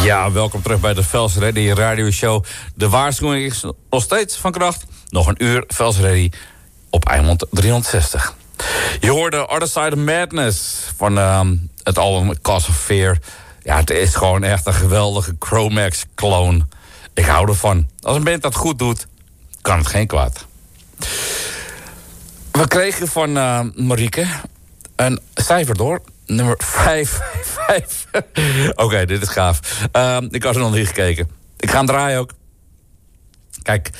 Ja, welkom terug bij de Vels Ready Radio Show. De waarschuwing is nog steeds van kracht. Nog een uur Vels Ready op Eimond 360. Je hoorde Other Side of Madness van het album Cause of Fear. Ja, het is gewoon echt een geweldige Chromax-clone. Ik hou ervan. Als een band dat goed doet, kan het geen kwaad. We kregen van Marieke een cijfer door. Nummer 5. Oké, dit is gaaf. Ik had er nog niet gekeken. Ik ga hem draaien ook. Kijk,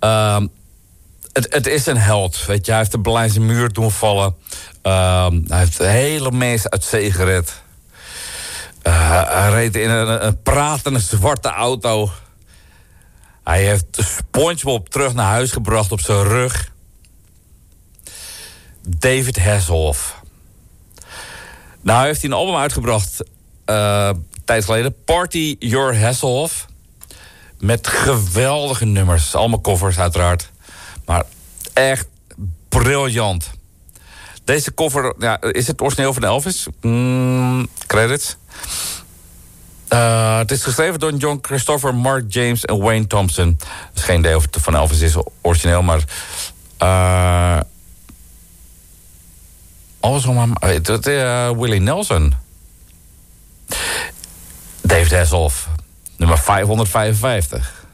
het is een held. Weet je, hij heeft de Berlijnse muur doen vallen. Hij heeft de hele mensen uit zee gered. Hij reed in een pratende zwarte auto. Hij heeft SpongeBob terug naar huis gebracht op zijn rug. David Hasselhoff. Nou, heeft hij een album uitgebracht tijd geleden. Party Your Hasselhoff. Met geweldige nummers. Allemaal covers uiteraard. Maar echt briljant. Deze cover, ja, is het origineel van Elvis? Credits. Het is geschreven door John Christopher, Mark James en Wayne Thompson. Dat is geen idee of het van Elvis is origineel, maar... Willie Nelson. David Hasselhoff. Nummer 555.